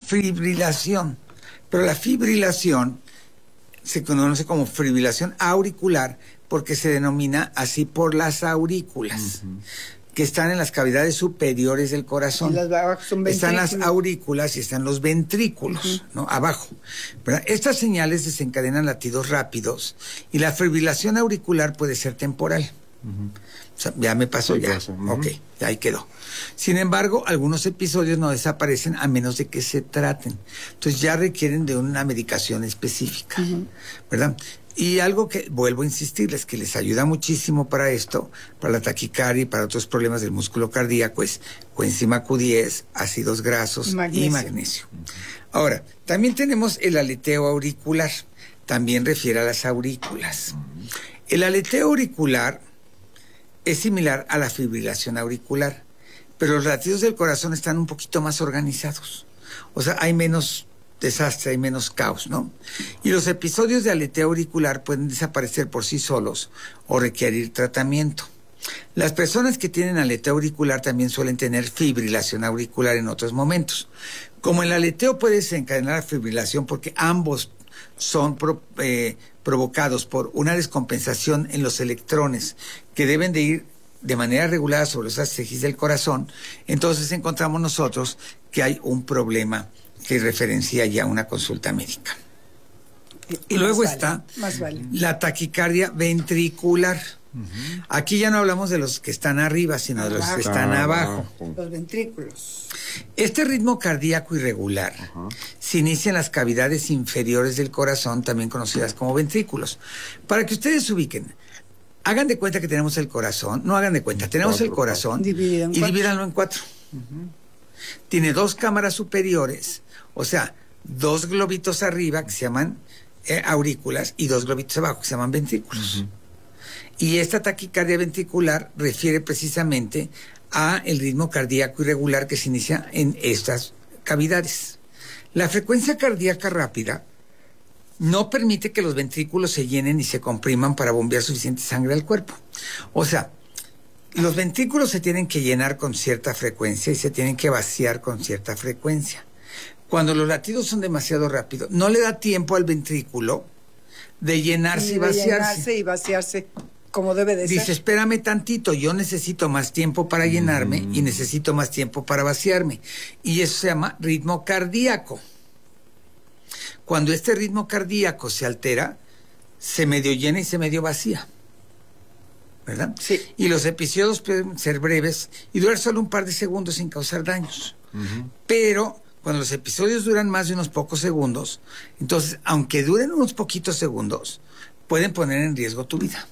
fibrilación. Pero la fibrilación se conoce como fibrilación auricular porque se denomina así por las aurículas, que están en las cavidades superiores del corazón. Y las de abajo son están las ventrículos. aurículas y están los ventrículos, ¿no? Abajo. ¿Verdad? Estas señales desencadenan latidos rápidos y la fibrilación auricular puede ser temporal. O sea, ya me pasó, Sí, ya. pasó. Ok, ya ahí quedó. Sin embargo, algunos episodios no desaparecen a menos de que se traten. Entonces ya requieren de una medicación específica, ¿verdad? Y algo que vuelvo a insistirles, que les ayuda muchísimo para esto, para la taquicardia y para otros problemas del músculo cardíaco, es coenzima Q10, ácidos grasos y magnesio. Ahora, también tenemos el aleteo auricular, también refiere a las aurículas. El aleteo auricular es similar a la fibrilación auricular, pero los latidos del corazón están un poquito más organizados. O sea, hay menos desastre, hay menos caos, ¿no? Y los episodios de aleteo auricular pueden desaparecer por sí solos o requerir tratamiento. Las personas que tienen aleteo auricular también suelen tener fibrilación auricular en otros momentos. Como el aleteo puede desencadenar la fibrilación porque ambos son provocados por una descompensación en los electrones que deben de ir de manera regular sobre los ejes del corazón, entonces encontramos nosotros que hay un problema que referencia ya una consulta médica. Y luego está la taquicardia ventricular. Aquí ya no hablamos de los que están arriba, sino de los que están abajo. Los ventrículos. Este ritmo cardíaco irregular se inicia en las cavidades inferiores del corazón, también conocidas como ventrículos. Para que ustedes se ubiquen, hagan de cuenta que tenemos el corazón, no hagan de cuenta, tenemos el corazón y divídanlo en 4. Tiene 2 cámaras superiores, o sea, 2 globitos arriba que se llaman aurículas y 2 globitos abajo que se llaman ventrículos. Y esta taquicardia ventricular refiere precisamente a el ritmo cardíaco irregular que se inicia en estas cavidades. La frecuencia cardíaca rápida no permite que los ventrículos se llenen y se compriman para bombear suficiente sangre al cuerpo. O sea, los ventrículos se tienen que llenar con cierta frecuencia y se tienen que vaciar con cierta frecuencia. Cuando los latidos son demasiado rápidos, no le da tiempo al ventrículo de llenarse y vaciarse. Como debe de ser. Dice, espérame tantito, yo necesito más tiempo para llenarme y necesito más tiempo para vaciarme. Y eso se llama ritmo cardíaco. Cuando este ritmo cardíaco se altera, se medio llena y se medio vacía. ¿Verdad? Sí. Y los episodios pueden ser breves y durar solo un par de segundos sin causar daños. Pero cuando los episodios duran más de unos pocos segundos, entonces, aunque duren unos poquitos segundos, pueden poner en riesgo tu vida.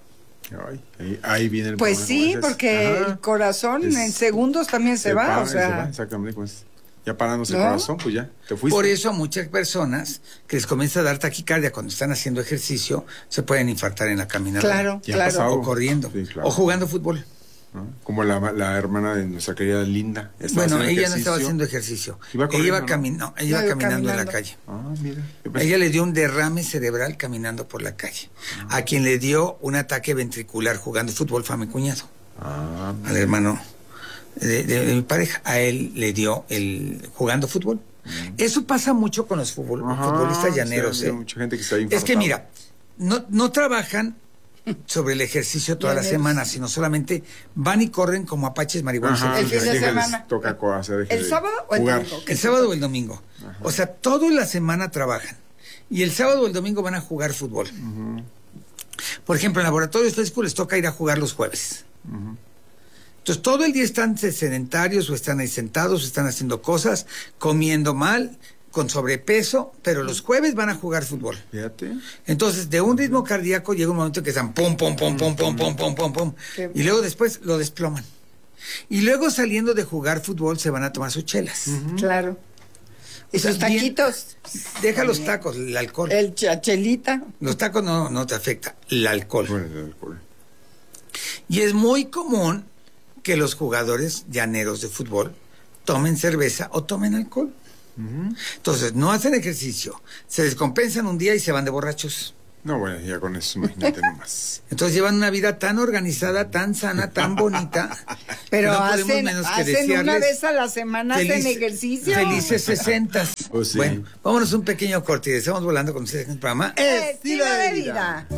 Ahí viene el pues problema. Sí, porque el corazón en segundos también se va, o sea. Se va, exactamente, pues, ya parándose el corazón, pues ya, te fuiste. Por eso a muchas personas que les comienza a dar taquicardia cuando están haciendo ejercicio, se pueden infartar en la caminadora. Claro. O corriendo, o jugando fútbol. Como la hermana de nuestra querida Linda. Bueno, ella no estaba haciendo ejercicio. Ella iba caminando en la calle. Mira. Ella le dio un derrame cerebral caminando por la calle. A quien le dio un ataque ventricular jugando fútbol fue a mi cuñado. Al hermano de mi pareja. A él le dio jugando fútbol. Eso pasa mucho con los futbolistas llaneros. Mucha gente que está ahí. Es que mira, no trabajan sobre el ejercicio toda la semana, sino solamente van y corren como apaches marihuanos. El fin de semana. Toca hacer ¿El sábado o el domingo? El sábado o el domingo. O sea, toda la semana trabajan. Y el sábado o el domingo van a jugar fútbol. Por ejemplo, en laboratorios físicos les toca ir a jugar los jueves. Entonces, todo el día están sedentarios o están ahí sentados, o están haciendo cosas, comiendo mal, con sobrepeso, pero los jueves van a jugar fútbol. Fíjate. Entonces, de un ritmo cardíaco llega un momento que están pum, pum, pum, pum, pum, pum, pum, pum, pum. Y luego después lo desploman. Y luego saliendo de jugar fútbol se van a tomar sus chelas. Claro. Y sus taquitos. Deja los tacos, el alcohol. El chelita. Los tacos no te afecta, el alcohol. Bueno, el alcohol. Y es muy común que los jugadores llaneros de fútbol tomen cerveza o tomen alcohol. Entonces, no hacen ejercicio, se descompensan un día y se van de borrachos. No, bueno, ya con eso, imagínate nomás. Entonces llevan una vida tan organizada, tan sana, tan bonita. Pero que no podemos hacen menos que una desearles vez a la semana, hacen ejercicio. Felices 60. Pues sí. Bueno, vámonos un pequeño corte y estamos volando con ustedes en el programa Estilo de vida.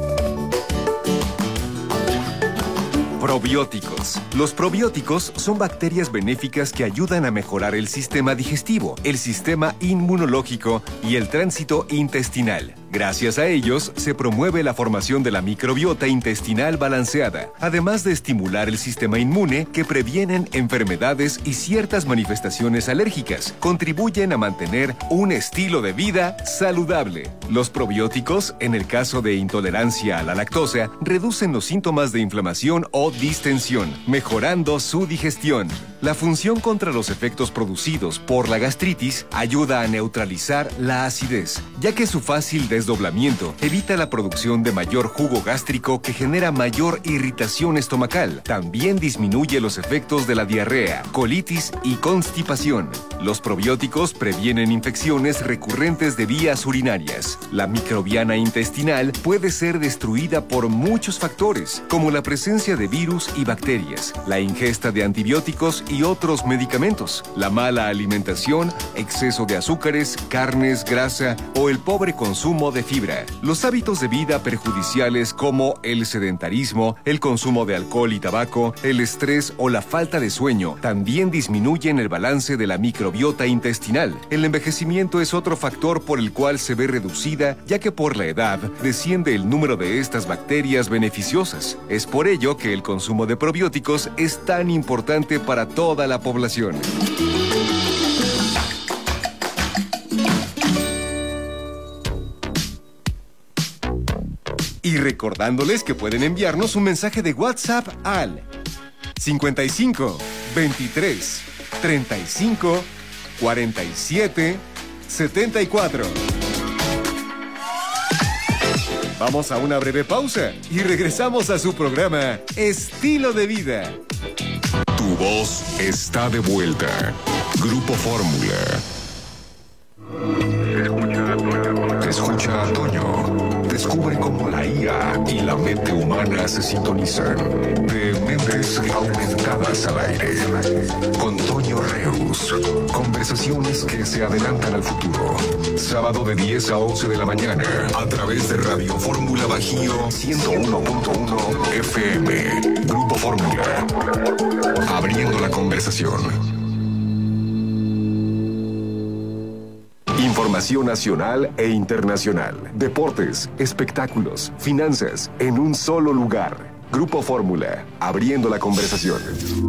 Probióticos. Los probióticos son bacterias benéficas que ayudan a mejorar el sistema digestivo, el sistema inmunológico y el tránsito intestinal. Gracias a ellos, se promueve la formación de la microbiota intestinal balanceada, además de estimular el sistema inmune que previenen enfermedades y ciertas manifestaciones alérgicas. Contribuyen a mantener un estilo de vida saludable. Los probióticos, en el caso de intolerancia a la lactosa, reducen los síntomas de inflamación o distensión, mejorando su digestión. La función contra los efectos producidos por la gastritis ayuda a neutralizar la acidez, ya que su fácil desdoblamiento evita la producción de mayor jugo gástrico que genera mayor irritación estomacal. También disminuye los efectos de la diarrea, colitis y constipación. Los probióticos previenen infecciones recurrentes de vías urinarias. La microbiana intestinal puede ser destruida por muchos factores, como la presencia de virus y bacterias, la ingesta de antibióticos y otros medicamentos, la mala alimentación, exceso de azúcares, carnes, grasa o el pobre consumo de fibra. Los hábitos de vida perjudiciales como el sedentarismo, el consumo de alcohol y tabaco, el estrés o la falta de sueño también disminuyen el balance de la microbiota intestinal. El envejecimiento es otro factor por el cual se ve reducida, ya que por la edad desciende el número de estas bacterias beneficiosas. Es por ello que el consumo de probióticos es tan importante para toda la población. Y recordándoles que pueden enviarnos un mensaje de WhatsApp al 55 23 35 47 74. Vamos a una breve pausa y regresamos a su programa Estilo de Vida. Tu voz está de vuelta. Grupo Fórmula. Escucha a Toño. Descubre cómo la IA y la mente humana se sintonizan. De Mentes Aumentadas al Aire. Con Toño Reus. Conversaciones que se adelantan al futuro. Sábado de 10 a 11 de la mañana. A través de Radio Fórmula Bajío 101.1 FM. Grupo Fórmula. Abriendo la conversación. Información nacional e internacional, deportes, espectáculos, finanzas, en un solo lugar. Grupo Fórmula, abriendo la conversación.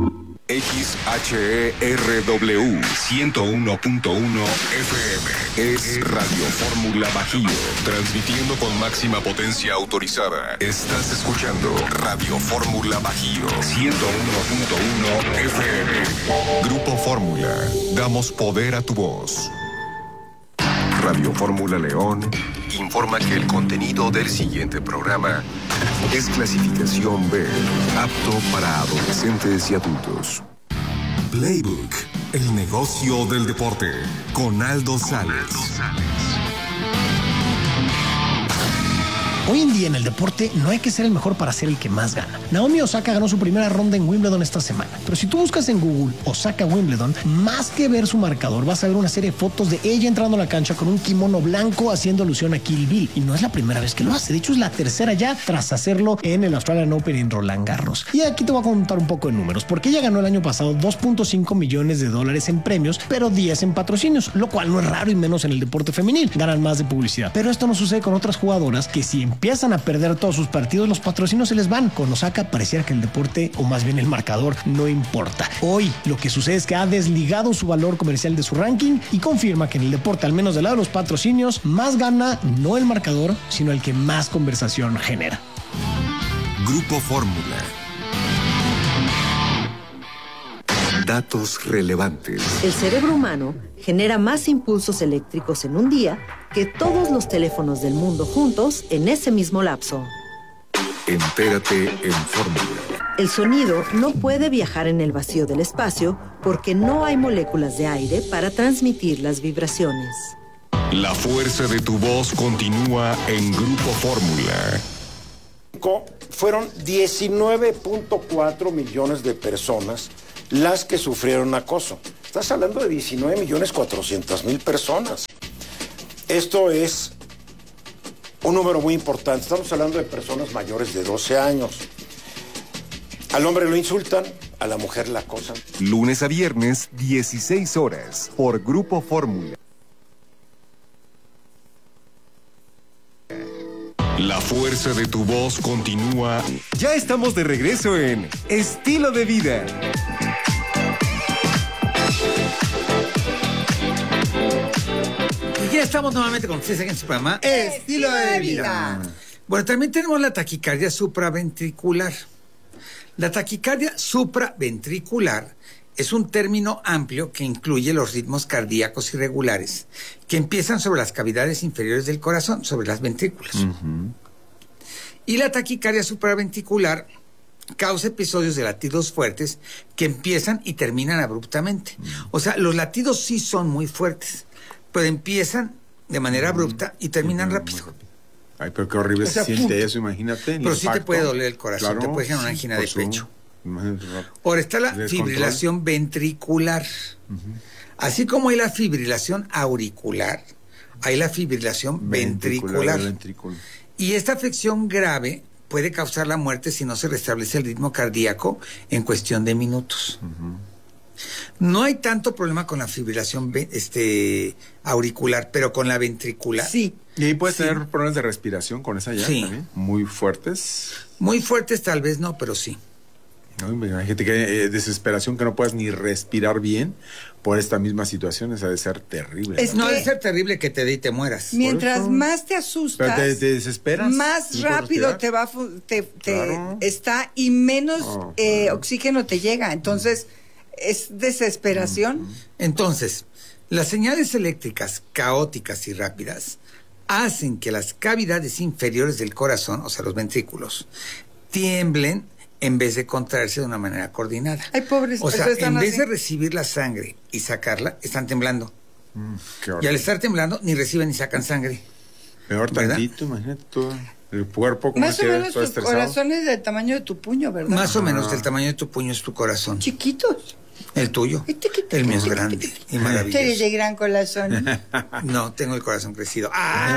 XHERW 101.1 FM es Radio Fórmula Bajío, transmitiendo con máxima potencia autorizada. Estás escuchando Radio Fórmula Bajío 101.1 FM. Grupo Fórmula, damos poder a tu voz. Radio Fórmula León informa que el contenido del siguiente programa es clasificación B, apto para adolescentes y adultos. Playbook, el negocio del deporte, con Aldo Sales. Hoy en día en el deporte no hay que ser el mejor para ser el que más gana. Naomi Osaka ganó su primera ronda en Wimbledon esta semana. Pero si tú buscas en Google Osaka Wimbledon, más que ver su marcador, vas a ver una serie de fotos de ella entrando a la cancha con un kimono blanco haciendo alusión a Kill Bill. Y no es la primera vez que lo hace. De hecho, es la tercera ya tras hacerlo en el Australian Open en Roland Garros. Y aquí te voy a contar un poco de números, porque ella ganó el año pasado $2.5 millones en premios, pero 10 en patrocinios, lo cual no es raro y menos en el deporte femenil. Ganan más de publicidad. Pero esto no sucede con otras jugadoras que si empiezan a perder todos sus partidos, los patrocinios se les van. Con Osaka pareciera que el deporte, o más bien el marcador, no importa. Hoy lo que sucede es que ha desligado su valor comercial de su ranking y confirma que en el deporte, al menos del lado de los patrocinios, más gana no el marcador, sino el que más conversación genera. Grupo Fórmula. Datos relevantes. El cerebro humano genera más impulsos eléctricos en un día que todos los teléfonos del mundo juntos en ese mismo lapso. Entérate en Fórmula. El sonido no puede viajar en el vacío del espacio porque no hay moléculas de aire para transmitir las vibraciones. La fuerza de tu voz continúa en Grupo Fórmula. Fueron 19.4 millones de personas las que sufrieron acoso. Estás hablando de 19.400.000 personas. Esto es un número muy importante. Estamos hablando de personas mayores de 12 años. Al hombre lo insultan, a la mujer la acosan. Lunes a viernes, 16 horas, por Grupo Fórmula. La fuerza de tu voz continúa. Ya estamos de regreso en Estilo de Vida. Y ya estamos nuevamente con ustedes aquí en su programa Estilo de Vida. Bueno, también tenemos la taquicardia supraventricular. La taquicardia supraventricular es un término amplio que incluye los ritmos cardíacos irregulares que empiezan sobre las cavidades inferiores del corazón, sobre las ventrículas. Y la taquicardia supraventricular causa episodios de latidos fuertes que empiezan y terminan abruptamente. O sea, los latidos sí son muy fuertes, pero empiezan de manera abrupta y terminan rápido. Ay, pero qué horrible se siente eso, imagínate. Pero sí te puede doler el corazón, te puede generar una angina de pecho. Ahora está la fibrilación ventricular. Así como hay la fibrilación auricular, hay la fibrilación ventricular. Y esta afección grave puede causar la muerte si no se restablece el ritmo cardíaco en cuestión de minutos. No hay tanto problema con la fibrilación auricular, pero con la ventricular. Sí. Y ahí puedes tener problemas de respiración con esa ya también. Muy fuertes. Muy fuertes tal vez no, pero sí. No, hay gente que desesperación que no puedas ni respirar bien por esta misma situación. Esa debe ser terrible. No debe ser terrible que te dé y te mueras. Mientras más te asustas, pero te desesperas, más rápido te va está y menos oxígeno te llega. Entonces es desesperación. Entonces, las señales eléctricas caóticas y rápidas hacen que las cavidades inferiores del corazón, o sea, los ventrículos, tiemblen en vez de contraerse de una manera coordinada. Ay, pobres. O sea, en vez de recibir la sangre y sacarla, están temblando. Y al estar temblando, ni reciben ni sacan sangre. Peor tantito, imagínate todo el cuerpo como más o menos tu corazón es del tamaño de tu puño, ¿verdad? Más o menos del tamaño de tu puño es tu corazón. Chiquitos. El tuyo. El mío es grande y maravilloso. Eres de gran corazón. No, tengo el corazón crecido.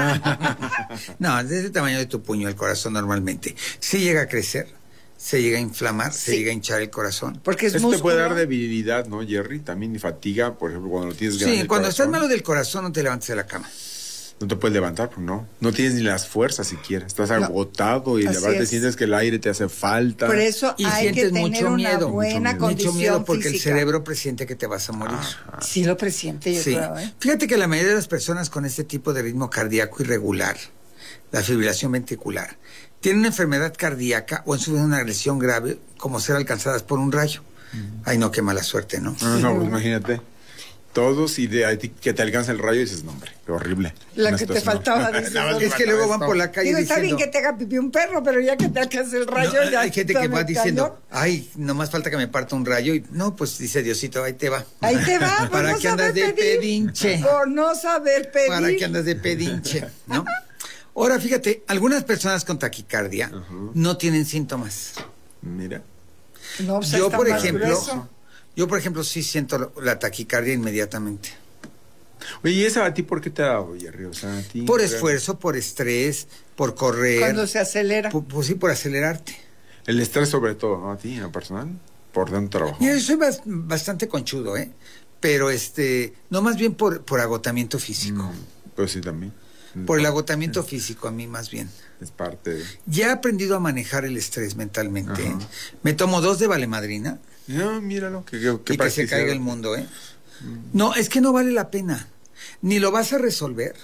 No, es del tamaño de tu puño el corazón normalmente. Si llega a crecer, se llega a inflamar, se llega a hinchar el corazón. Porque es Eso músculo. te puede dar debilidad, ¿no, Jerry? También y fatiga, por ejemplo, cuando lo tienes grande. Sí, cuando estás malo del corazón no te levantes de la cama. No te puedes levantar, pues no tienes ni las fuerzas siquiera. Estás agotado y de verdad te sientes que el aire te hace falta. Por eso y hay que tener mucho una miedo, buena condición mucho miedo porque física. el cerebro presiente que te vas a morir. Sí lo presiente, yo creo, ¿eh? Fíjate que la mayoría de las personas con este tipo de ritmo cardíaco irregular, la fibrilación ventricular, tienen una enfermedad cardíaca o han sufrido una agresión grave como ser alcanzadas por un rayo. Ay, no, qué mala suerte, ¿no? No, pues imagínate. Todos y de ti que te alcanza el rayo y dices, no, hombre, qué horrible. La que te faltaba. Es que luego van por la calle está diciendo... bien que te haga pipí un perro, pero ya que te alcance el rayo... No, ya hay gente que va diciendo, cañón. ay, nomás falta que me parta un rayo. Y no, pues dice Diosito, ahí te va. Ahí te va, por ¿Para no qué andas saber de pedir? pedinche? Por no saber pedir. ¿Para qué andas de pedinche? ¿No? Ahora, fíjate, algunas personas con taquicardia no tienen síntomas. Mira. No, pues Yo, está por más ejemplo, grueso. sí siento la taquicardia inmediatamente. Oye, ¿y esa a ti por qué te ha dado, Jerry? O sea, a ti... Por esfuerzo, por estrés, por correr. Cuando se acelera. Pues sí, por acelerarte. El estrés sobre todo, ¿no? A ti, en lo personal, por tanto trabajo. Mira, yo soy bastante conchudo, ¿eh? Pero no, más bien por agotamiento físico. Pues sí, también. Por el agotamiento físico, a mí más bien. Es parte de... Ya he aprendido a manejar el estrés mentalmente. Me tomo 2 de valemadrina. No, míralo, que y que se caiga el mundo, ¿eh? No, es que no vale la pena. Ni lo vas a resolver,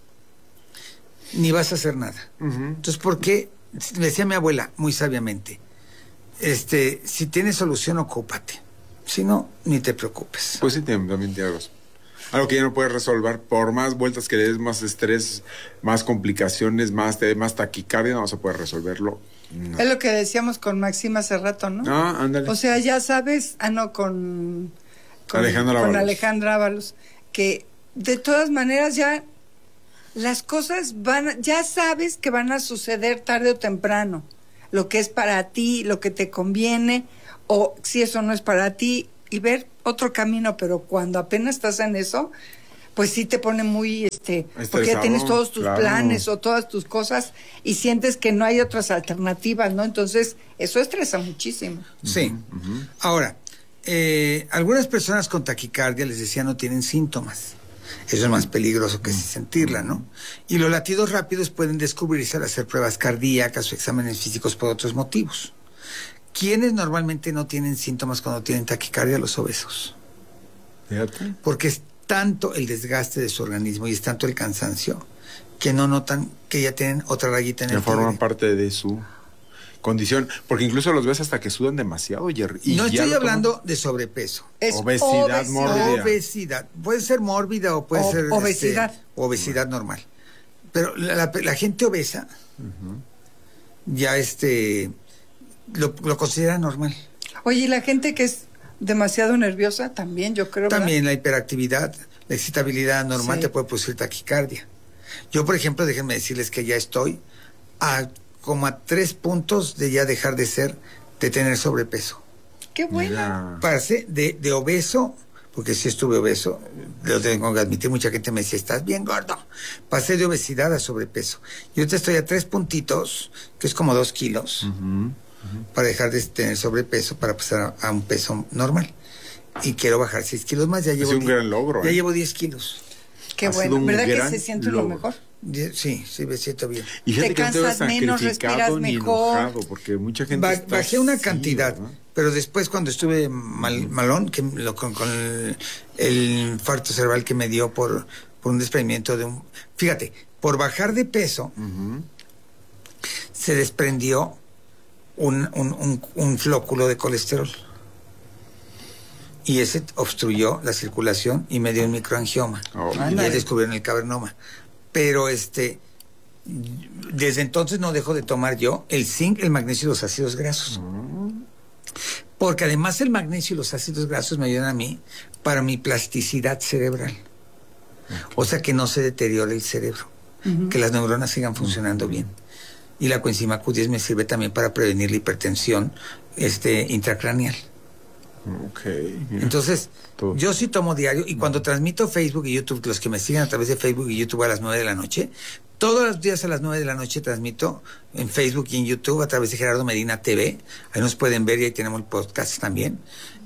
ni vas a hacer nada. Entonces, ¿por qué? Me decía mi abuela, muy sabiamente, si tienes solución, ocúpate. Si no, ni te preocupes. Pues sí, también te hago. Algo que ya no puedes resolver, por más vueltas que le des, más estrés, más complicaciones, más taquicardia, no vas a poder resolverlo. No. Es lo que decíamos con Maxima hace rato, ¿no? Ah, ándale. O sea, ya sabes, con Alejandra Ábalos. Alejandra Ábalos, que de todas maneras ya las cosas ya sabes que van a suceder tarde o temprano. Lo que es para ti, lo que te conviene, o si eso no es para ti, y ver otro camino, pero cuando apenas estás en eso, pues sí te pone muy, porque ya tienes todos tus planes o todas tus cosas y sientes que no hay otras alternativas, ¿no? Entonces, eso estresa muchísimo. Sí. Ahora, algunas personas con taquicardia, les decía, no tienen síntomas. Eso es más peligroso que sin sentirla, ¿no? Y los latidos rápidos pueden descubrirse al hacer pruebas cardíacas o exámenes físicos por otros motivos. ¿Quiénes normalmente no tienen síntomas cuando tienen taquicardia? Los obesos. Fíjate. Porque es tanto el desgaste de su organismo y es tanto el cansancio que no notan que ya tienen otra rayita en el tigre. Forman parte de su condición, porque incluso los ves hasta que sudan demasiado, Jerry. No estoy hablando de sobrepeso. Es obesidad mórbida. Obesidad. Puede ser mórbida o puede ser obesidad normal. Pero la gente obesa ya lo considera normal. Oye, ¿y la gente que es demasiado nerviosa también, yo creo? También, ¿verdad? La hiperactividad, la excitabilidad normal te puede producir taquicardia. Yo, por ejemplo, déjenme decirles que ya estoy como a 3 puntos de ya dejar de tener sobrepeso. ¡Qué buena! Pasé de obeso, porque sí estuve obeso, lo tengo que admitir, mucha gente me decía, estás bien gordo. Pasé de obesidad a sobrepeso. Y ahorita estoy a 3 puntitos, que es como 2 kilos, para dejar de tener sobrepeso, para pasar a un peso normal. Y quiero bajar 6 kilos más. Ya llevo un gran logro. Ya llevo 10 kilos. Qué bueno. ¿Verdad que se siente lo mejor? Sí, me siento bien. Y te cansas menos, respiras mejor. Enojado, porque mucha gente bajé una cantidad, pero después cuando estuve malón, con el infarto cerebral que me dio por un desprendimiento fíjate, por bajar de peso, se desprendió un flóculo de colesterol. Y ese obstruyó la circulación y me dio un microangioma. Y ya descubrieron el cavernoma. Pero desde entonces no dejo de tomar yo el zinc, el magnesio y los ácidos grasos. Porque además el magnesio y los ácidos grasos me ayudan a mí para mi plasticidad cerebral. O sea, que no se deteriore el cerebro. Que las neuronas sigan funcionando bien. Y la coenzima Q10 me sirve también para prevenir la hipertensión intracraneal. Entonces, yo sí tomo diario, y cuando transmito Facebook y YouTube, los que me siguen a través de Facebook y YouTube a las 9 de la noche, todos los días a las 9 de la noche transmito en Facebook y en YouTube a través de Gerardo Medina TV. Ahí nos pueden ver y ahí tenemos el podcast también.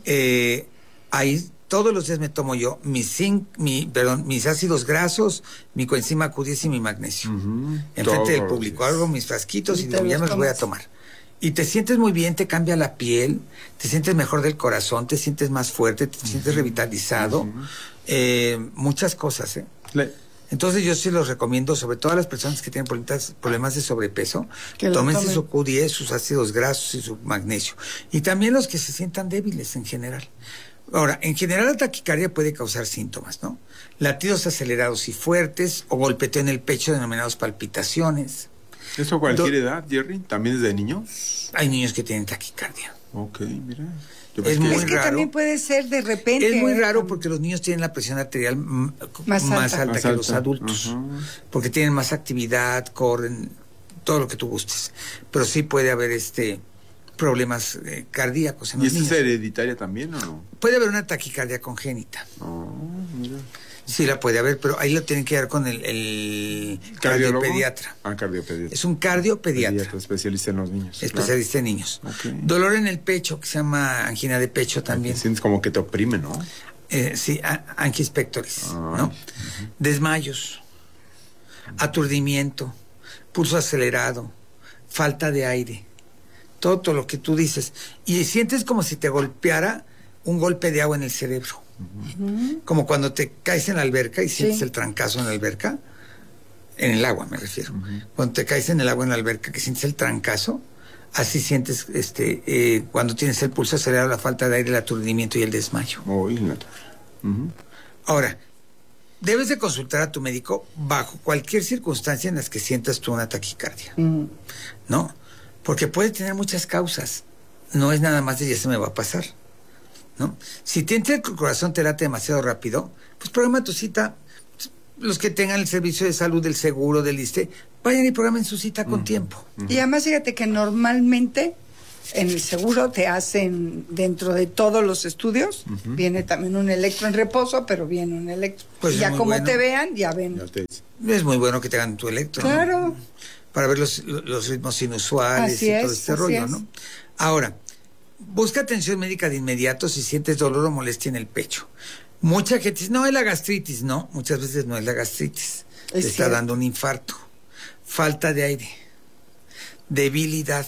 Ahí todos los días me tomo yo mis ácidos grasos, mi coenzima Q10 y mi magnesio. Enfrente del público. Hago mis frasquitos y ya me los voy a tomar. Y te sientes muy bien, te cambia la piel, te sientes mejor del corazón, te sientes más fuerte, te sientes revitalizado, muchas cosas. Entonces yo sí los recomiendo, sobre todo a las personas que tienen problemas de sobrepeso, tómense su Q10, sus ácidos grasos y su magnesio. Y también los que se sientan débiles en general. Ahora, en general la taquicardia puede causar síntomas, ¿no? Latidos acelerados y fuertes, o golpeteo en el pecho denominados palpitaciones. ¿Eso a cualquier edad, Jerry? ¿También desde niño? Hay niños que tienen taquicardia. Ok, mira. Es muy que raro. También puede ser de repente. Es muy raro porque los niños tienen la presión arterial más alta que los adultos. Porque tienen más actividad, corren, todo lo que tú gustes. Pero sí puede haber problemas cardíacos en los niños. ¿Y es hereditaria también o no? Puede haber una taquicardia congénita. Mira. Sí la puede haber, pero ahí lo tienen que dar con el cardiopediatra. Cardiopediatra. Es un cardiopediatra. Especialista en los niños. Especialista en niños. Dolor en el pecho, que se llama angina de pecho también. Sientes como que te oprime, ¿no? Sí, angis pectoris, ¿no? Desmayos, aturdimiento, pulso acelerado, falta de aire, todo lo que tú dices. Y sientes como si te golpeara un golpe de agua en el cerebro. Como cuando te caes en la alberca y sientes el trancazo en la alberca, en el agua me refiero. Cuando te caes en el agua en la alberca, que sientes el trancazo, así sientes cuando tienes el pulso acelerado, la falta de aire, el aturdimiento y el desmayo. Ahora, debes de consultar a tu médico bajo cualquier circunstancia en las que sientas tú una taquicardia, ¿no? Porque puede tener muchas causas. No es nada más de ya se me va a pasar, ¿no? Si el corazón te late demasiado rápido, pues programa tu cita los que tengan el servicio de salud del seguro, del ISSSTE, vayan y programen su cita con tiempo. Y además fíjate que normalmente en el seguro te hacen, dentro de todos los estudios, viene también un electro en reposo, pero viene un electro. Pues y es ya muy como bueno. te vean, ya ven. Es muy bueno que te hagan tu electro, ¿no? Claro. Para ver los ritmos inusuales Así y todo es, este así rollo, es. ¿no? Ahora, busca atención médica de inmediato si sientes dolor o molestia en el pecho. Mucha gente dice, no, es la gastritis. No, muchas veces no es la gastritis. Te está cierto. dando un infarto, falta de aire, debilidad,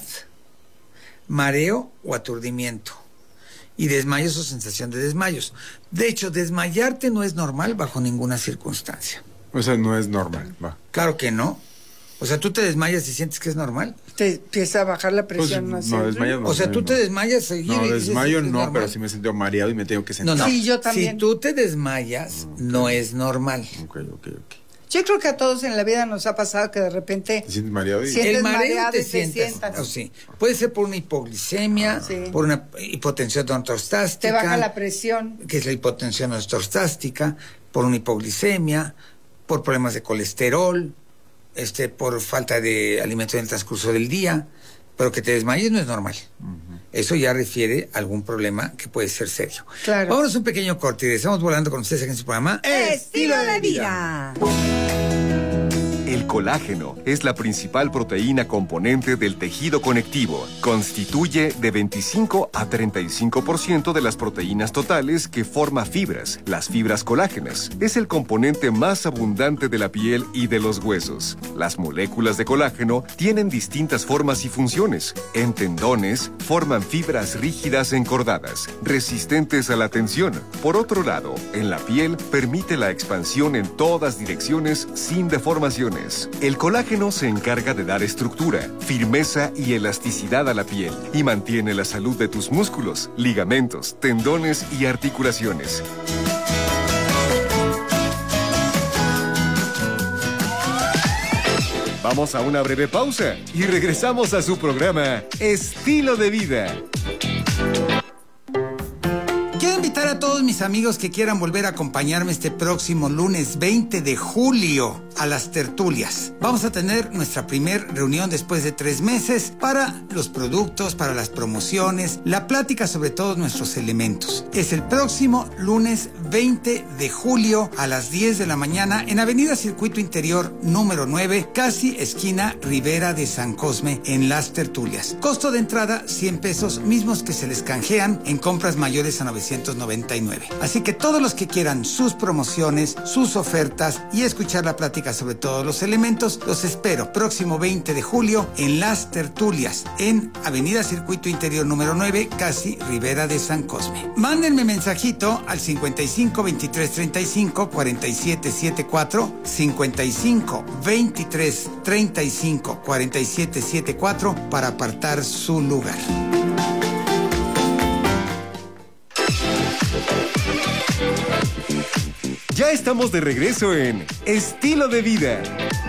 mareo o aturdimiento, y desmayos o sensación de desmayos. De hecho, desmayarte no es normal bajo ninguna circunstancia. O sea, no es normal. Va. Claro que no. O sea, tú te desmayas y sientes que es normal. Te empieza a bajar la presión. Pues, así. no, desmayas no. O sea, tú te desmayas seguido. No, y dices desmayo que es no, normal. pero sí me he sentido mareado y me tengo que sentar. No, no. Sí, yo también. Si tú te desmayas, no es normal. Ok. Yo creo que a todos en la vida nos ha pasado que de repente ¿Te sientes mareado? Sí. Sientes El mareo mareado te y te sientas. sientas. O sí. Puede ser por una hipoglicemia, Sí. por una hipotensión ortostástica. te baja la presión. Que es la hipotensión ortostástica, por una hipoglicemia, por problemas de colesterol, por falta de alimento en el transcurso del día, pero que te desmayes no es normal. Eso ya refiere a algún problema que puede ser serio. Claro. Vámonos un pequeño corte y estamos volando con ustedes aquí en su programa Estilo de vida. El colágeno es la principal proteína componente del tejido conectivo. Constituye de 25 a 35% de las proteínas totales que forma fibras, las fibras colágenas. Es el componente más abundante de la piel y de los huesos. Las moléculas de colágeno tienen distintas formas y funciones. En tendones, forman fibras rígidas encordadas, resistentes a la tensión. Por otro lado, en la piel permite la expansión en todas direcciones sin deformaciones. El colágeno se encarga de dar estructura, firmeza y elasticidad a la piel y mantiene la salud de tus músculos, ligamentos, tendones y articulaciones. Vamos a una breve pausa y regresamos a su programa Estilo de Vida. Quiero invitar a todos mis amigos que quieran volver a acompañarme este próximo lunes 20 de julio a las tertulias. Vamos a tener nuestra primer reunión después de 3 meses para los productos, para las promociones, la plática sobre todos nuestros elementos. Es el próximo lunes 20 de julio a las 10 de la mañana en Avenida Circuito Interior número 9, casi esquina Ribera de San Cosme, en las tertulias. Costo de entrada 100 pesos, mismos que se les canjean en compras mayores a 999. Así que todos los que quieran sus promociones, sus ofertas y escuchar la plática sobre todos los elementos, los espero próximo 20 de julio en las tertulias en Avenida Circuito Interior número 9, casi Ribera de San Cosme. Mándenme mensajito al 55 23 35 47 74, 55 23 35 47 74 para apartar su lugar. Ya estamos de regreso en Estilo de Vida.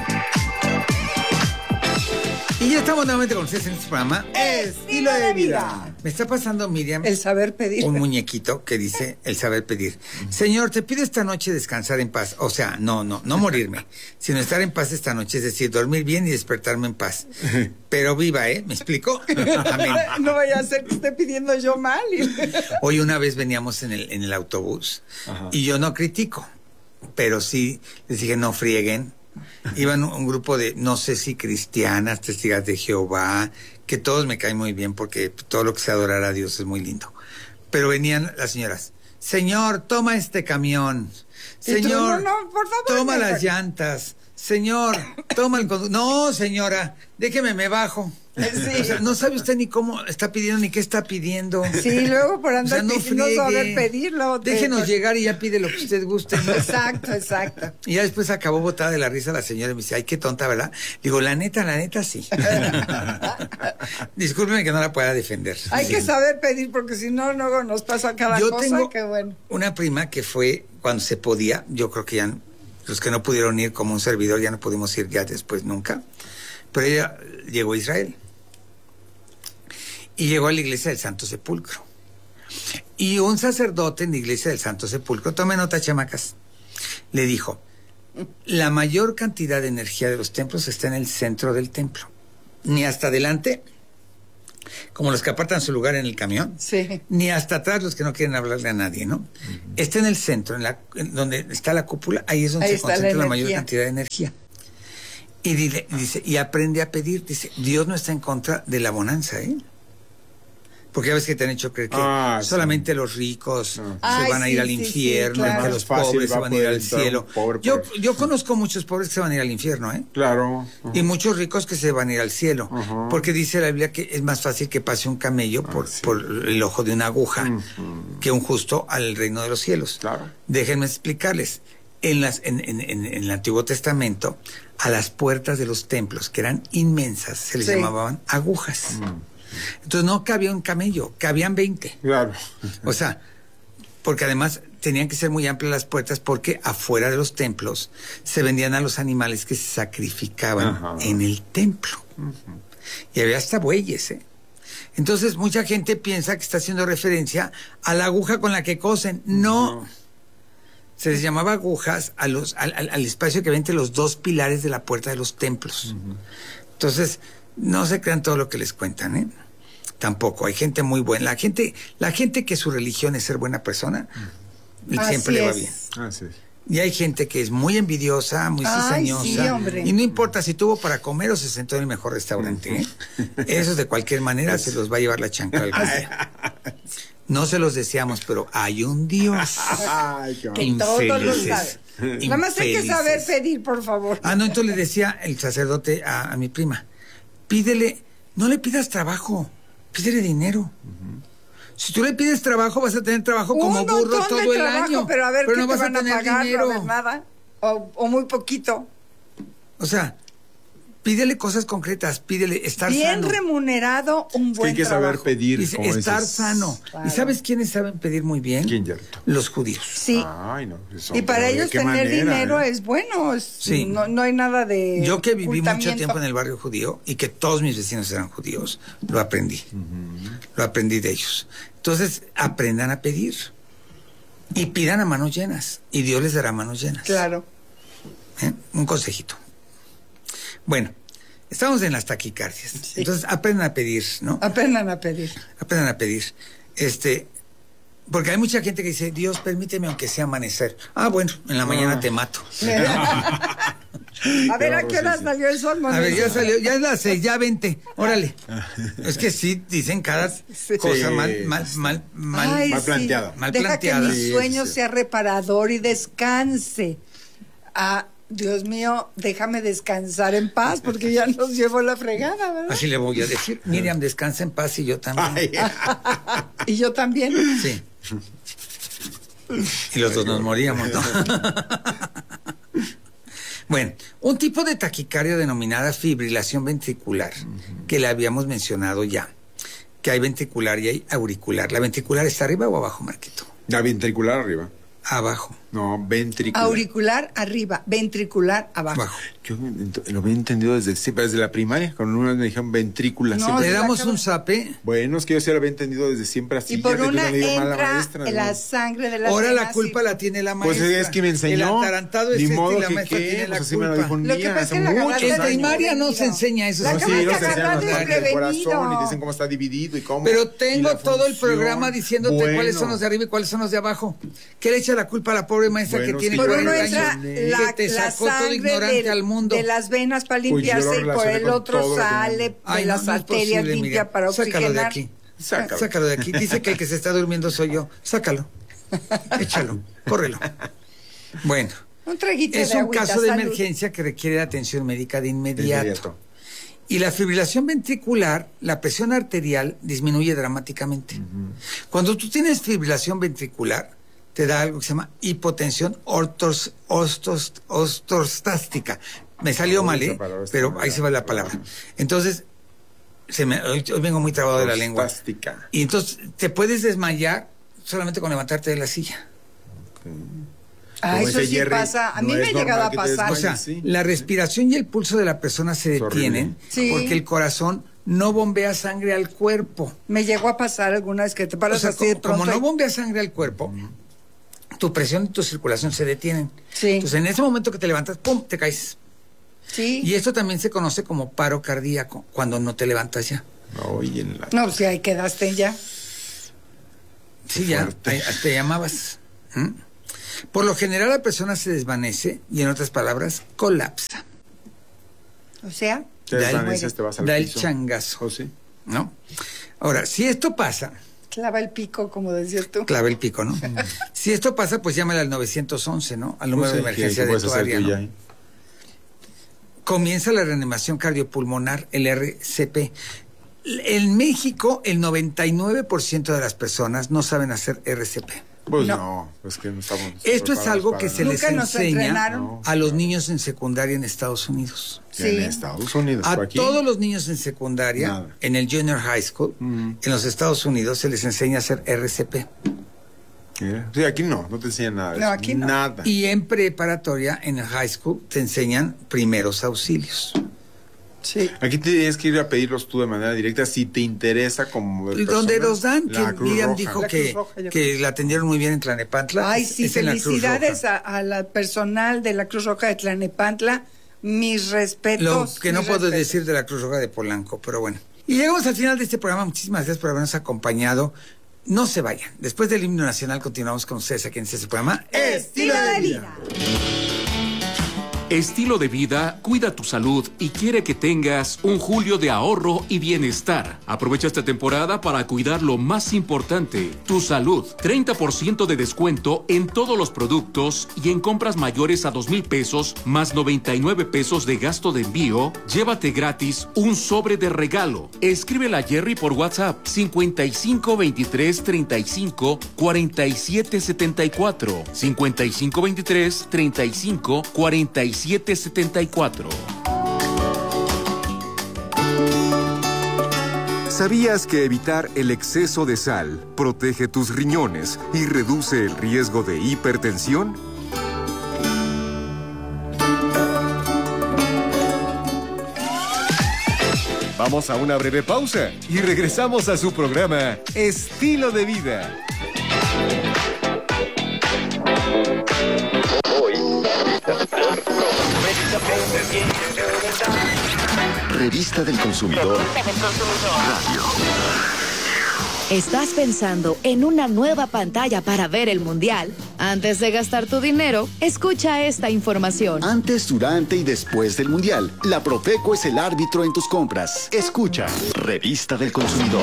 Y ya estamos nuevamente con ustedes en este programa Estilo de vida. Me está pasando, Miriam, El saber pedir. un muñequito que dice el saber pedir. Señor, te pido esta noche descansar en paz. O sea, no morirme, sino estar en paz esta noche, es decir, dormir bien y despertarme en paz. Pero viva, ¿me explico? Amén. No vaya a ser que esté pidiendo yo mal. Hoy una vez veníamos en el autobús y yo no critico, pero sí les dije no frieguen. Iban un grupo de, no sé si cristianas, testigos de Jehová, que todos me caen muy bien porque todo lo que sea adorar a Dios es muy lindo. Pero venían las señoras, Señor, toma este camión. Señor, no, por favor, toma no. las llantas. Señor, toma el conductor. No, señora, déjeme, me bajo. Sí. O sea, no sabe usted ni cómo está pidiendo ni qué está pidiendo. Sí, luego por andar O sea, no pidiendo friegue. saber pedirlo. Déjenos llegar y ya pide lo que usted guste. Exacto. Y ya después acabó botada de la risa la señora y me dice, ay, qué tonta, ¿verdad? Digo, la neta, sí. Discúlpeme que no la pueda defender. Hay Sí. que saber pedir porque si no, luego nos pasa cada Yo cosa. tengo Que bueno. una prima que fue cuando se podía, yo creo que ya los que no pudieron ir como un servidor ya no pudimos ir ya después nunca, pero ella llegó a Israel y llegó a la iglesia del Santo Sepulcro y un sacerdote en la iglesia del Santo Sepulcro, tome nota, chamacas, le dijo, la mayor cantidad de energía de los templos está en el centro del templo. Ni hasta adelante, como los que apartan su lugar en el camión, Sí. ni hasta atrás los que no quieren hablarle a nadie, ¿no? Está en el centro, en donde está la cúpula, ahí es donde Ahí se está la concentra la mayor energía. cantidad de energía. Y dice, y aprende a pedir, dice, Dios no está en contra de la bonanza, ¿eh? Porque ya ves que te han hecho creer que solamente los ricos se van a ir al infierno, claro. que los Fácil, pobres se va van a a ir poder al entrar cielo. un pobre Yo por- conozco muchos pobres que se van a ir al infierno, ¿eh? Claro. Y muchos ricos que se van a ir al cielo, porque dice la Biblia que es más fácil que pase un camello por el ojo de una aguja que un justo al reino de los cielos. Claro. Déjenme explicarles. En el Antiguo Testamento, a las puertas de los templos, que eran inmensas, se les Sí. llamaban agujas. Entonces no cabía un camello, cabían 20. Claro. O sea, porque además tenían que ser muy amplias las puertas porque afuera de los templos se vendían a los animales que se sacrificaban en el templo. Y había hasta bueyes, ¿eh? Entonces mucha gente piensa que está haciendo referencia a la aguja con la que cosen. No. Se les llamaba agujas al espacio que había entre los dos pilares de la puerta de los templos. Entonces, no se crean todo lo que les cuentan, ¿eh? Tampoco. Hay gente muy buena. La gente que su religión es ser buena persona, siempre le va bien. Así es. Y hay gente que es muy envidiosa, muy Ay, cizañosa. sí, hombre. Y no importa si tuvo para comer o se sentó en el mejor restaurante, ¿eh? Esos de cualquier manera se los va a llevar la chancla algún día. No se los deseamos, pero hay un Dios. Ay, qué Que todos lo Infelices. saben. Nada más hay que saber Infelices. pedir, por favor. Ah, no, entonces le decía el sacerdote a mi prima, pídele, no le pidas trabajo, pídele dinero. Si tú le pides trabajo, vas a tener trabajo como Un burro montón de todo el trabajo, año. pero a ver qué no te vas van a a tener pagar, dinero. no haber nada, o muy poquito. O sea, pídele cosas concretas, pídele estar Bien sano. remunerado, un Es que buen hay que saber trabajo. pedir, Dice, como estar dices. sano. Claro. ¿Y sabes quiénes saben pedir muy bien? ¿Quién, Gerardo? Los judíos. Sí. Ay, no. Y para ¿de ellos qué tener manera, dinero eh? es bueno, Sí. no hay nada de Yo que viví mucho ocultamiento. tiempo en el barrio judío y que todos mis vecinos eran judíos, lo aprendí. Lo aprendí de ellos. Entonces, aprendan a pedir. Y pidan a manos llenas. Y Dios les dará manos llenas. Claro. Un consejito. Bueno, estamos en las taquicardias. Sí. Entonces, aprendan a pedir, ¿no? Aprendan a pedir. Aprendan a pedir. Porque hay mucha gente que dice, Dios, permíteme aunque sea amanecer. Ah, bueno, en la mañana te mato. A ver, ¿a qué hora salió el sol, A ver, Monito? ya salió, ya es las 6, ya vente, órale. Es que sí, dicen cada cosa Sí. mal Ay, mal sí. planteada. Mal Deja planteada. que mi Sí, sueño sí. sea reparador y descanse. Ah, Dios mío, déjame descansar en paz porque ya nos llevó la fregada, ¿verdad? Así le voy a decir. Miriam, descansa en paz y yo también. Ay, Y yo también. Sí. Y los dos nos moríamos, ¿no? Bueno, un tipo de taquicardia denominada fibrilación ventricular, que la habíamos mencionado ya, que hay ventricular y hay auricular. ¿La ventricular está arriba o abajo, Marquito? la ventricular arriba. Abajo. No, ventricular. Auricular arriba, ventricular abajo. Abajo. Yo lo había entendido desde la primaria, cuando una me dijeron ventrícula. No, siempre. Le la damos acabo- un zape. Bueno, es que yo sí lo había entendido desde siempre así. Y por fíjate, una yo no le digo mal a la entra maestra, la ¿no? sangre de la Ahora la culpa la tiene la Pues maestra. es que me enseñó. El atarantado es Ni este modo y la que maestra qué, tiene la pues así me lo culpa. dijo un Lo que día, pasa es hace que la muchos agarraste En de primaria no se desprevenido. enseña eso. La sí, acabaste Sí, de nos enseñan agarrar las partes del corazón y desprevenido. te dicen cómo está dividido y cómo. Pero y tengo la todo el función. programa diciéndote Bueno. cuáles son los de arriba y cuáles son los de abajo. ¿Qué le echa la culpa a la pobre maestra Bueno, que tiene sí, Por yo uno 40 entra años? la, Que te la sacó todo sangre ignorante al mundo. de las venas para Pues yo lo limpiarse y por relacioné el con otro todo lo que sale Ay, de no, las no es arterias posible, limpia Miriam. para Sácalo de oxigenar. aquí. Sácalo. Sácalo de aquí. Dice que el que se está durmiendo soy yo. Sácalo. Échalo. Córrelo. Bueno. Un traguito Es de un agüita, caso de salud. emergencia que requiere atención médica de inmediato. Inmediato. Y la fibrilación ventricular, la presión arterial disminuye dramáticamente. Cuando tú tienes fibrilación ventricular, te da algo que se llama hipotensión ortostástica. Me salió mal, Esa palabra está pero mal. ahí se va la palabra. Entonces, hoy vengo muy trabado de la lengua. Ortostástica. Y entonces te puedes desmayar solamente con levantarte de la silla. Ah, Como eso dice sí Jerry, pasa. A mí no me es ha llegado normal a que te pasar. O sea, sí. la respiración y el pulso de la persona se Es horrible. detienen Sí. porque el corazón no bombea sangre al cuerpo. Me llegó a pasar alguna vez que te O paras sea, así de como pronto. no bombea sangre al cuerpo, tu presión y tu circulación se detienen. Sí. Entonces, en ese momento que te levantas, ¡pum!, te caes. Sí. Y esto también se conoce como paro cardíaco, cuando no te levantas ya. Oye, en la... No, pues ahí quedaste ya. Sí, ya, te llamabas. Por lo general la persona se desvanece y, en otras palabras, colapsa. O sea, Te desvaneces, te vas al da el piso. changazo. ¿Oh, sí? ¿No? Ahora, si esto pasa, clava el pico, como decías tú. clava el pico, ¿no? Si esto pasa, pues llámale al 911, ¿no? Al número de emergencia de tu área, ¿no? Comienza la reanimación cardiopulmonar, el RCP. En México, el 99% de las personas no saben hacer RCP. Pues no, pues que no estamos... Esto es algo que se les Nunca nos enseña entrenaron. a los niños en secundaria en Estados Unidos. Sí. En Estados Unidos. A por aquí. todos los niños en secundaria, Nada. en el Junior High School, en los Estados Unidos, se les enseña a hacer RCP. Sí, aquí no te enseñan nada. de No, eso. aquí no. Nada. Y en preparatoria, en el high school, te enseñan primeros auxilios. Sí. Aquí tienes que ir a pedirlos tú de manera directa si te interesa como Y donde persona, los dan, la que Cruz Miriam Roja. dijo La que, Cruz Roja, yo que creo. la atendieron muy bien en Tlanepantla. Ay, sí, Es en la Cruz felicidades Roja. a la personal de la Cruz Roja de Tlanepantla. Mis respetos. Lo que no mis puedo respetos. decir de la Cruz Roja de Polanco, pero bueno. Y llegamos al final de este programa. Muchísimas gracias por habernos acompañado. No se vayan. Después del himno nacional continuamos con ustedes aquí en este programa. Estilo de vida. Estilo de vida cuida tu salud y quiere que tengas un julio de ahorro y bienestar. Aprovecha esta temporada para cuidar lo más importante, tu salud. 30% de descuento en todos los productos y en compras mayores a 2,000 pesos más 99 pesos de gasto de envío. Llévate gratis un sobre de regalo. Escríbela a Jerry por WhatsApp 55 23 35 47 74 55 23 35 47 74. ¿Sabías que evitar el exceso de sal protege tus riñones y reduce el riesgo de hipertensión? Vamos a una breve pausa y regresamos a su programa Estilo de Vida. Revista del Consumidor. Radio. ¿Estás pensando en una nueva pantalla para ver el Mundial? Antes de gastar tu dinero, escucha esta información. Antes, durante y después del Mundial, la Profeco es el árbitro en tus compras. Escucha. Revista del Consumidor.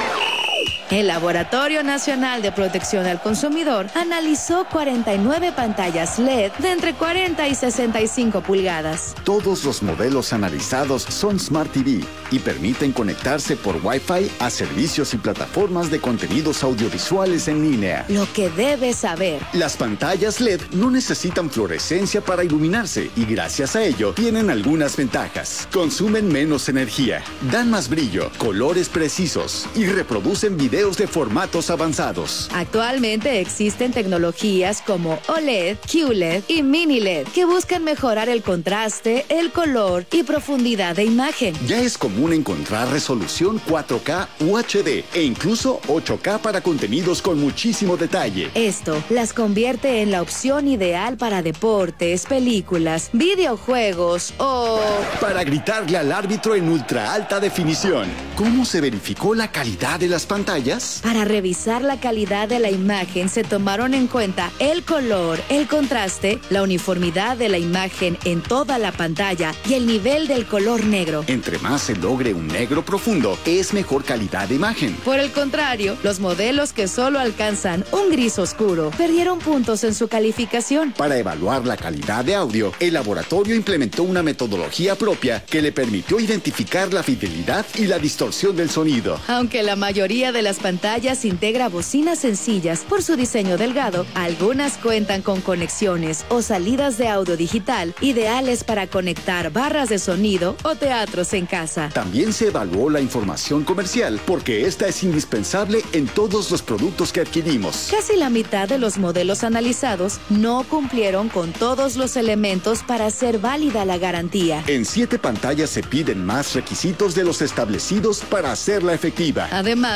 El Laboratorio Nacional de Protección al Consumidor analizó 49 pantallas LED de entre 40 y 65 pulgadas. Todos los modelos analizados son Smart TV y permiten conectarse por Wi-Fi a servicios y plataformas de contenidos audiovisuales en línea. Lo que debes saber. Las pantallas LED no necesitan fluorescencia para iluminarse y gracias a ello tienen algunas ventajas. Consumen menos energía, dan más brillo, colores precisos y reproducen videos de formatos avanzados. Actualmente existen tecnologías como OLED, QLED y Mini LED que buscan mejorar el contraste, el color y profundidad de imagen. Ya es común encontrar resolución 4K UHD e incluso 8K para contenidos con muchísimo detalle. Esto las convierte en la opción ideal para deportes, películas, videojuegos o... para gritarle al árbitro en ultra alta definición. ¿Cómo se verificó la calidad de las pantallas? Para revisar la calidad de la imagen se tomaron en cuenta el color, el contraste, la uniformidad de la imagen en toda la pantalla y el nivel del color negro. Entre más se logre un negro profundo, es mejor calidad de imagen. Por el contrario, los modelos que solo alcanzan un gris oscuro perdieron puntos en su calificación. Para evaluar la calidad de audio, el laboratorio implementó una metodología propia que le permitió identificar la fidelidad y la distorsión del sonido. Aunque la mayoría de las pantallas integra bocinas sencillas por su diseño delgado, algunas cuentan con conexiones o salidas de audio digital ideales para conectar barras de sonido o teatros en casa. También se evaluó la información comercial porque esta es indispensable en todos los productos que adquirimos. Casi la mitad de los modelos analizados no cumplieron con todos los elementos para hacer válida la garantía. En 7 pantallas se piden más requisitos de los establecidos para hacerla efectiva. Además, los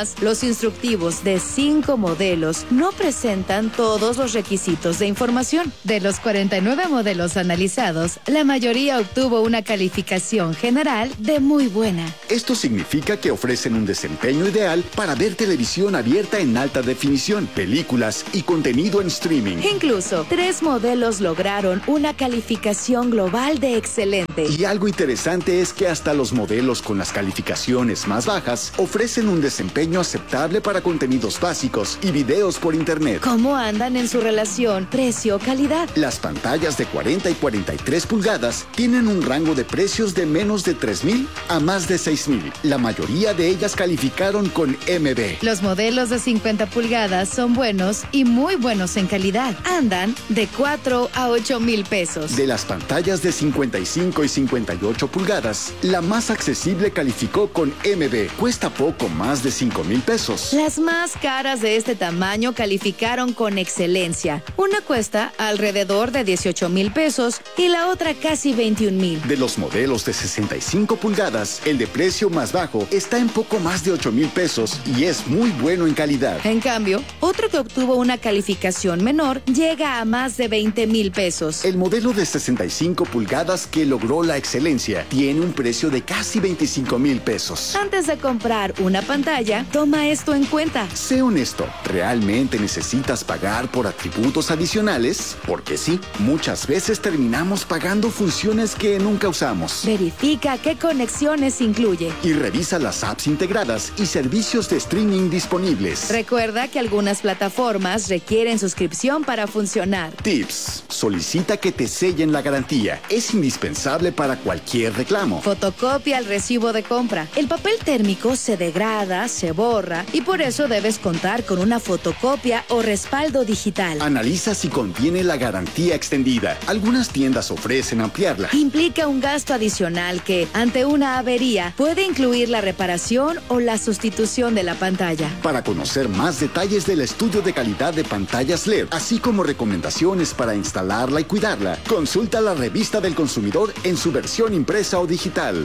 instructivos de 5 modelos no presentan todos los requisitos de información. De los 49 modelos analizados, la mayoría obtuvo una calificación general de muy buena. Esto significa que ofrecen un desempeño ideal para ver televisión abierta en alta definición, películas y contenido en streaming. Incluso, 3 modelos lograron una calificación global de excelente. Y algo interesante es que hasta los modelos con las calificaciones más bajas ofrecen un desempeño aceptable para contenidos básicos y videos por internet. ¿Cómo andan en su relación precio-calidad? Las pantallas de 40 y 43 pulgadas tienen un rango de precios de menos de 3,000 a más de 6,000. La mayoría de ellas calificaron con MB. Los modelos de 50 pulgadas son buenos y muy buenos en calidad. Andan de 4 a 8,000 pesos. De las pantallas de 55 y 58 pulgadas, la más accesible calificó con MB. Cuesta poco más de 5,000 pesos. Las más caras de este tamaño calificaron con excelencia. Una cuesta alrededor de 18,000 pesos y la otra casi 21,000. De los modelos de 65 pulgadas, el de precio más bajo está en poco más de 8,000 pesos y es muy bueno en calidad. En cambio, otro que obtuvo una calificación menor llega a más de 20,000 pesos. El modelo de 65 pulgadas que logró la excelencia tiene un precio de casi 25,000 pesos. Antes de comprar una pantalla, toma esto en cuenta. Sé honesto, ¿realmente necesitas pagar por atributos adicionales? Porque sí, muchas veces terminamos pagando funciones que nunca usamos. Verifica qué conexiones incluye. Y revisa las apps integradas y servicios de streaming disponibles. Recuerda que algunas plataformas requieren suscripción para funcionar. Tips. Solicita que te sellen la garantía. Es indispensable para cualquier reclamo. Fotocopia el recibo de compra. El papel térmico se degrada, se borra y por eso debes contar con una fotocopia o respaldo digital. Analiza si contiene la garantía extendida. Algunas tiendas ofrecen ampliarla. Implica un gasto adicional que, ante una avería, puede incluir la reparación o la sustitución de la pantalla. Para conocer más detalles del estudio de calidad de pantallas LED, así como recomendaciones para instalarla y cuidarla, consulta la Revista del Consumidor en su versión impresa o digital.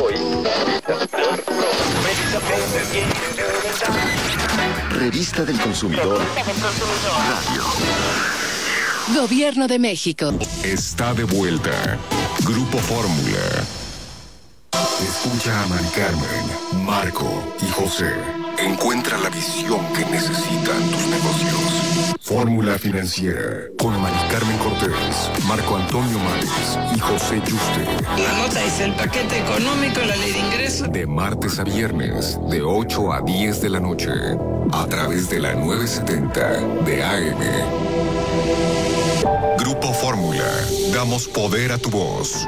Revista del Consumidor. Radio. Gobierno de México. Está de vuelta. Grupo Fórmula. Escucha a Mari Carmen, Marco y José. Encuentra la visión que necesitan tus negocios. Fórmula Financiera. Con Mari Carmen Cortés, Marco Antonio Márez y José Yuste. La nota es el paquete económico y la ley de ingresos. De martes a viernes, de 8 a 10 de la noche. A través de la 970 de AM. Grupo Fórmula. Damos poder a tu voz.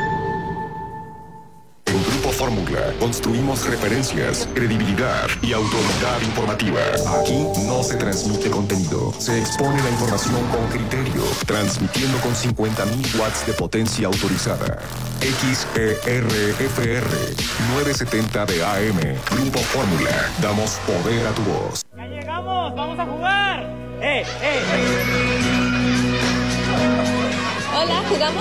En Grupo Fórmula construimos referencias, credibilidad y autoridad informativa. Aquí no se transmite contenido, se expone la información con criterio, transmitiendo con 50,000 watts de potencia autorizada. XERFR 970 de AM. Grupo Fórmula. Damos poder a tu voz. ¡Ya llegamos! ¡Vamos a jugar! Hola, ¿jugamos?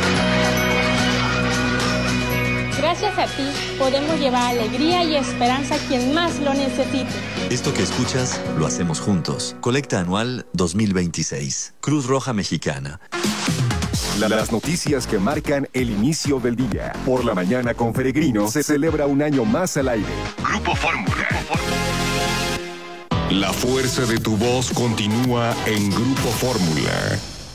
Gracias a ti podemos llevar alegría y esperanza a quien más lo necesite. Esto que escuchas lo hacemos juntos. Colecta anual 2026. Cruz Roja Mexicana. Las noticias que marcan el inicio del día. Por la mañana con Peregrino se celebra un año más al aire. Grupo Fórmula. La fuerza de tu voz continúa en Grupo Fórmula.